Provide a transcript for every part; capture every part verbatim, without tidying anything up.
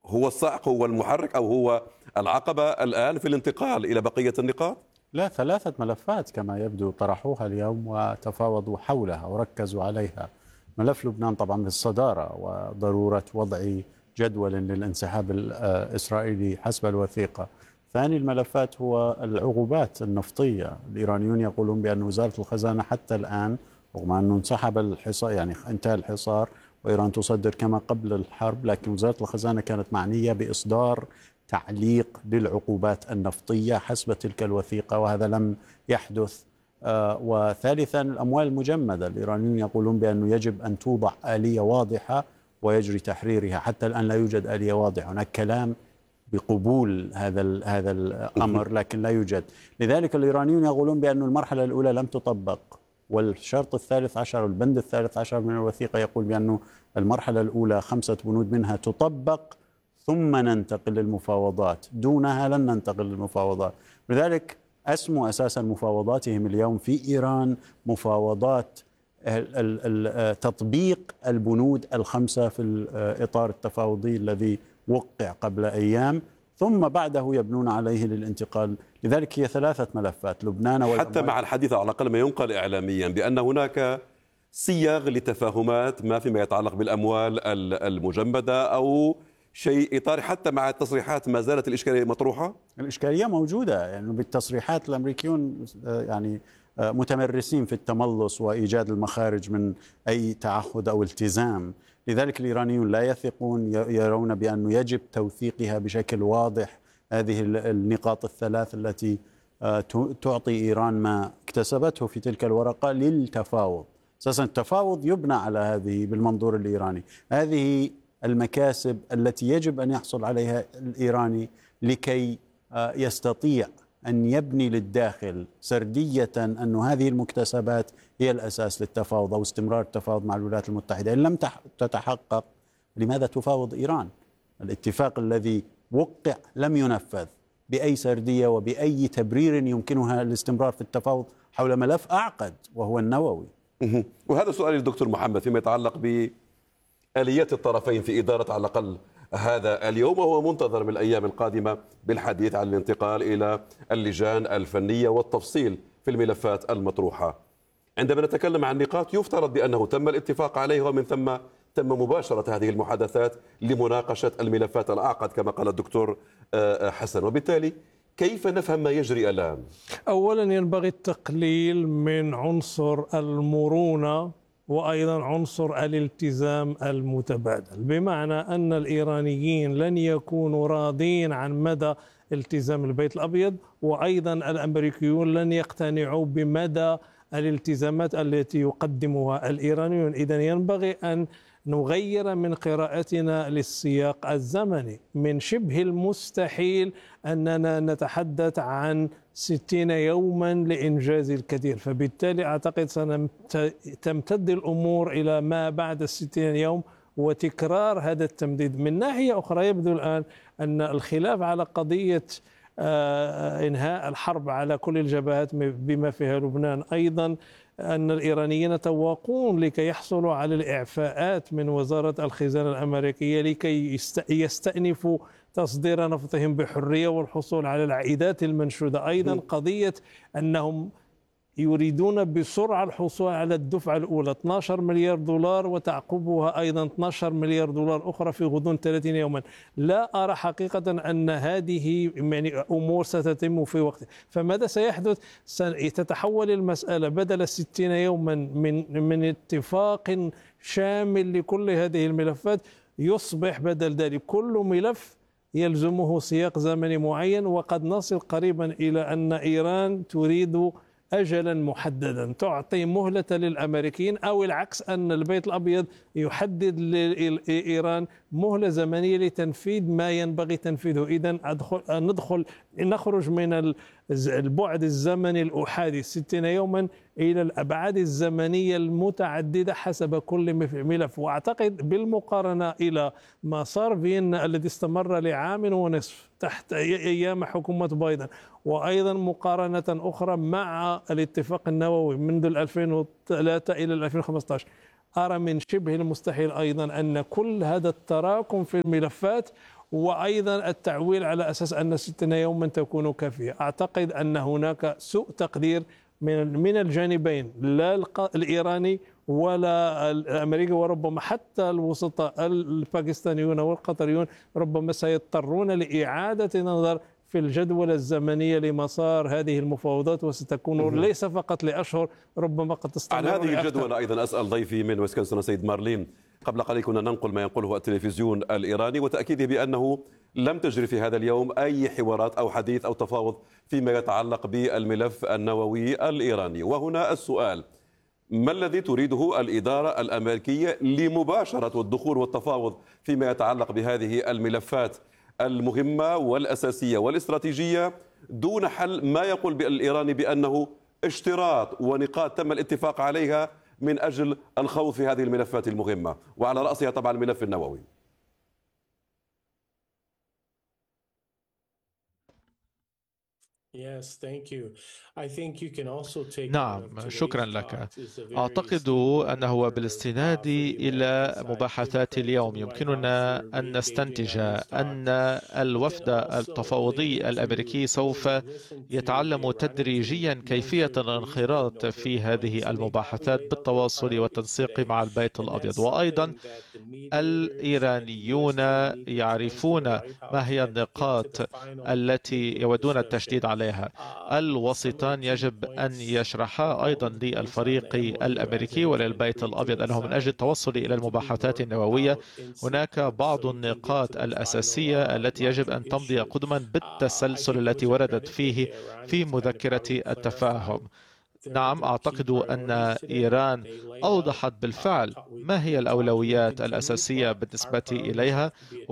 هو الصاعق، هو المحرك، أو هو العقبة الآن في الانتقال إلى بقية النقاط؟ لا، ثلاثة ملفات كما يبدو طرحوها اليوم وتفاوضوا حولها وركزوا عليها. ملف لبنان طبعا بالصدارة، وضرورة وضع جدول للانسحاب الإسرائيلي حسب الوثيقة. ثاني الملفات هو العقوبات النفطية. الإيرانيون يقولون بأن وزارة الخزانة حتى الآن، رغم أنه انسحب الحصار، يعني انتهى الحصار وإيران تصدر كما قبل الحرب، لكن وزارة الخزانة كانت معنية بإصدار تعليق للعقوبات النفطية حسب تلك الوثيقة، وهذا لم يحدث. آه وثالثا الأموال المجمدة. الإيرانيون يقولون بأنه يجب أن توضع آلية واضحة ويجري تحريرها. حتى الآن لا يوجد آلية واضحة، هناك كلام بقبول هذا هذا الأمر لكن لا يوجد. لذلك الإيرانيون يقولون بأن المرحلة الأولى لم تطبق، والشرط الثالث عشر والبند الثالث عشر من الوثيقة يقول بأن المرحلة الأولى خمسة بنود منها تطبق ثم ننتقل للمفاوضات، دونها لن ننتقل للمفاوضات. لذلك أسموا أساسا مفاوضاتهم اليوم في إيران مفاوضات تطبيق البنود الخمسة في الإطار التفاوضي الذي وقع قبل أيام، ثم بعده يبنون عليه للانتقال. لذلك هي ثلاثة ملفات: لبنان حتى مع الحديث على الأقل ما ينقل إعلاميا بأن هناك صياغ لتفاهمات ما فيما يتعلق بالأموال المجمدة أو شيء إطاري، حتى مع التصريحات ما زالت الإشكالية مطروحة. الإشكالية موجودة، يعني بالتصريحات الأمريكيون يعني متمرسين في التملص وإيجاد المخارج من أي تعهد أو التزام. لذلك الإيرانيون لا يثقون، يرون بأنه يجب توثيقها بشكل واضح، هذه النقاط الثلاث التي تعطي إيران ما اكتسبته في تلك الورقة للتفاوض. أساسا التفاوض يبنى على هذه بالمنظور الإيراني. هذه المكاسب التي يجب أن يحصل عليها الإيراني لكي يستطيع أن يبني للداخل سردية أن هذه المكتسبات هي الأساس للتفاوض أو استمرار التفاوض مع الولايات المتحدة. إن لم تتحقق، لماذا تفاوض إيران؟ الاتفاق الذي وقع لم ينفذ بأي سردية وبأي تبرير يمكنها الاستمرار في التفاوض حول ملف أعقد وهو النووي. وهذا سؤالي للدكتور محمد فيما يتعلق بآليات الطرفين في إدارة على الأقل هذا اليوم، وهو منتظر بالأيام القادمة بالحديث عن الانتقال إلى اللجان الفنية والتفصيل في الملفات المطروحة. عندما نتكلم عن نقاط يفترض بأنه تم الاتفاق عليه، ومن ثم تم مباشرة هذه المحادثات لمناقشة الملفات الأعقد كما قال الدكتور حسن. وبالتالي كيف نفهم ما يجري الآن؟ أولا ينبغي التقليل من عنصر المرونة وأيضا عنصر الالتزام المتبادل، بمعنى أن الإيرانيين لن يكونوا راضين عن مدى التزام البيت الأبيض، وأيضا الأمريكيون لن يقتنعوا بمدى الالتزامات التي يقدمها الإيرانيون. إذن ينبغي أن نغير من قراءتنا للسياق الزمني. من شبه المستحيل أننا نتحدث عن ستين يوما لإنجاز الكثير، فبالتالي أعتقد ستمتد الأمور إلى ما بعد الستين يوم وتكرار هذا التمديد. من ناحية أخرى يبدو الآن أن الخلاف على قضية إنهاء الحرب على كل الجبهات بما فيها لبنان، أيضا أن الإيرانيين تواقون لكي يحصلوا على الإعفاءات من وزارة الخزانة الأمريكية لكي يستأنفوا تصدير نفطهم بحرية والحصول على العائدات المنشودة. أيضا قضية أنهم يريدون بسرعة الحصول على الدفعة الأولى اثني عشر مليار دولار وتعقبها أيضا اثني عشر مليار دولار أخرى في غضون ثلاثين يوما. لا أرى حقيقة أن هذه يعني أمور ستتم في وقت. فماذا سيحدث؟ ستتحول المسألة بدل ستين يوما من من اتفاق شامل لكل هذه الملفات، يصبح بدل ذلك كل ملف يلزمه سياق زمني معين، وقد نصل قريبا إلى أن إيران تريد أجلا محددا تعطي مهلة للأمريكيين، أو العكس أن البيت الأبيض يحدد لإيران مهلة زمنية لتنفيذ ما ينبغي تنفيذه. إذن ندخل نخرج من البعد الزمني الأحادي ستين يوما إلى الأبعاد الزمنية المتعددة حسب كل ملف. وأعتقد بالمقارنة إلى ما صار فيينا الذي استمر لعام ونصف تحت أيام حكومة بايدن، وأيضا مقارنة أخرى مع الاتفاق النووي منذ ألفين وثلاثة إلى ألفين وخمسة عشر، أرى من شبه المستحيل أيضا أن كل هذا التراكم في الملفات وأيضا التعويل على أساس أن ستين يوما تكون كافية. أعتقد أن هناك سوء تقدير من من الجانبين، لا الإيراني ولا الأمريكي، وربما حتى الوسطاء الباكستانيون والقطريون ربما سيضطرون لإعادة نظر في الجدولة الزمنية لمسار هذه المفاوضات، وستكون ليس فقط لأشهر، ربما قد تستمر. عن هذه الجدولة أيضا أسأل ضيفي من ويسكنسن سيد مارلين. قبل قليل كنا ننقل ما ينقله التلفزيون الإيراني وتأكيده بأنه لم تجري في هذا اليوم أي حوارات أو حديث أو تفاوض فيما يتعلق بالملف النووي الإيراني. وهنا السؤال: ما الذي تريده الإدارة الأمريكية لمباشرة الدخول والتفاوض فيما يتعلق بهذه الملفات المهمة والأساسية والاستراتيجية دون حل ما يقول الإيراني بأنه اشتراط ونقاط تم الاتفاق عليها من أجل الخوض في هذه الملفات المهمة، وعلى رأسها طبعا الملف النووي؟ نعم، شكرا لك. أعتقد أنه بالاستناد إلى مباحثات اليوم يمكننا أن نستنتج أن الوفد التفاوضي الأمريكي سوف يتعلم تدريجيا كيفية الانخراط في هذه المباحثات بالتواصل والتنسيق مع البيت الأبيض. وأيضا الإيرانيون يعرفون ما هي النقاط التي يودون التشديد عليها. الوسطان يجب أن يشرحا أيضا للفريق الأمريكي وللبيت الأبيض أنه من أجل التوصل إلى المباحثات النووية هناك بعض النقاط الأساسية التي يجب أن تمضي قدما بالتسلسل التي وردت فيه في مذكرة التفاهم. نعم، أعتقد أن إيران أوضحت بالفعل ما هي الأولويات الأساسية بالنسبة إليها،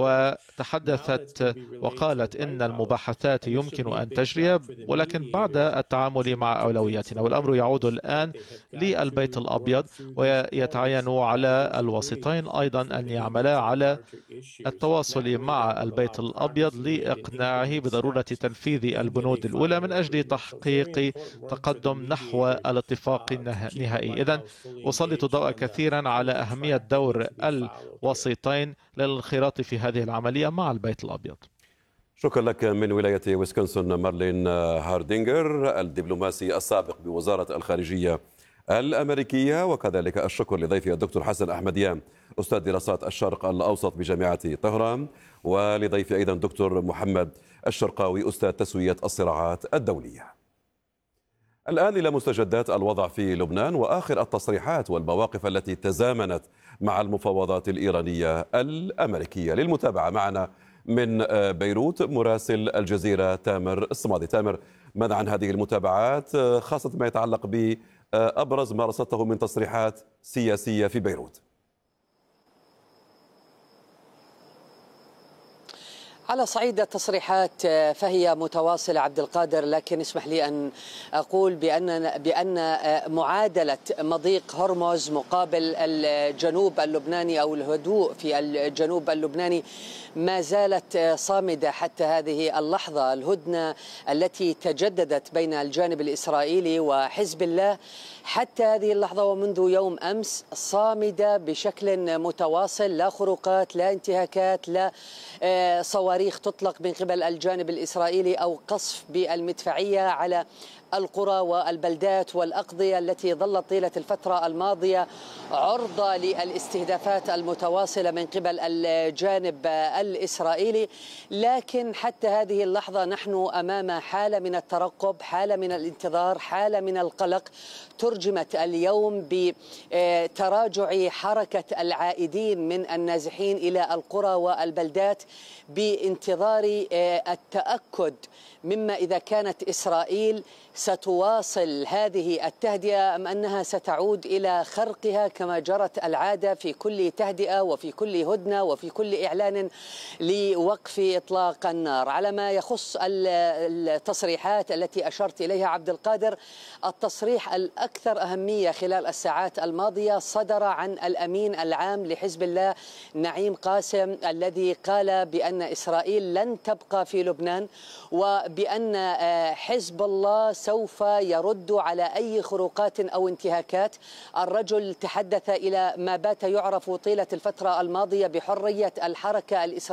وتحدثت وقالت إن المباحثات يمكن أن تجري ولكن بعد التعامل مع أولوياتنا. والأمر يعود الآن للبيت الأبيض، ويتعين على الوسطين أيضا أن يعملا على التواصل مع البيت الأبيض لإقناعه بضرورة تنفيذ البنود الأولى من أجل تحقيق تقدم نحو الاتفاق النهائي. إذن أسلط الضوء كثيرا على أهمية دور الوسيطين للانخراط في هذه العملية مع البيت الأبيض. شكرا لك من ولاية ويسكنسن مارلين هاردينغر الدبلوماسي السابق بوزارة الخارجية الأمريكية، وكذلك الشكر لضيفي الدكتور حسن أحمديان أستاذ دراسات الشرق الأوسط بجامعة طهران، ولضيفي أيضا دكتور محمد الشرقاوي أستاذ تسوية الصراعات الدولية. الآن إلى مستجدات الوضع في لبنان وآخر التصريحات والمواقف التي تزامنت مع المفاوضات الإيرانية الأمريكية. للمتابعة معنا من بيروت مراسل الجزيرة تامر الصمادي. تامر، ماذا عن هذه المتابعات خاصة ما يتعلق بأبرز ما رصدته من تصريحات سياسية في بيروت؟ على صعيد التصريحات فهي متواصلة عبد القادر، لكن اسمح لي أن أقول بأن بأن معادلة مضيق هرمز مقابل الجنوب اللبناني أو الهدوء في الجنوب اللبناني ما زالت صامدة حتى هذه اللحظة. الهدنة التي تجددت بين الجانب الإسرائيلي وحزب الله حتى هذه اللحظة ومنذ يوم أمس صامدة بشكل متواصل، لا خروقات، لا انتهاكات، لا صواريخ تطلق من قبل الجانب الإسرائيلي أو قصف بالمدفعية على القرى والبلدات والأقضية التي ظلت طيلة الفترة الماضية عرضة للاستهدافات المتواصلة من قبل الجانب الإسرائيلي. لكن حتى هذه اللحظة نحن أمام حالة من الترقب، حالة من الانتظار، حالة من القلق ترجمت اليوم بتراجع حركة العائدين من النازحين إلى القرى والبلدات بانتظار التأكد مما إذا كانت إسرائيل ستواصل هذه التهدئة أم أنها ستعود إلى خرقها كما جرت العادة في كل تهدئة وفي كل هدنة وفي كل إعلان لوقف إطلاق النار. على ما يخص التصريحات التي أشرت إليها عبد القادر، التصريح الأكثر أهمية خلال الساعات الماضية صدر عن الأمين العام لحزب الله نعيم قاسم، الذي قال بأن إسرائيل لن تبقى في لبنان وبأن حزب الله سوف يرد على أي خروقات أو انتهاكات. الرجل تحدث إلى ما بات يعرف طيلة الفترة الماضية بحرية الحركة الإسرائيلية